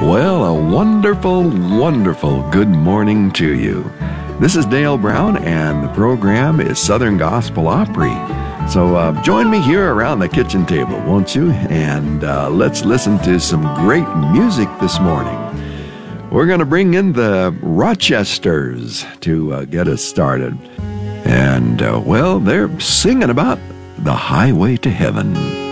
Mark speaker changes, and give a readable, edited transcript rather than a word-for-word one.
Speaker 1: Well, a wonderful, wonderful good morning to you. This is Dale Brown, and the program is Southern Gospel Opry. So join me here around the kitchen table, won't you? And let's listen to some great music this morning. We're going to bring in the Rochesters to get us started. And, well, they're singing about the highway to heaven.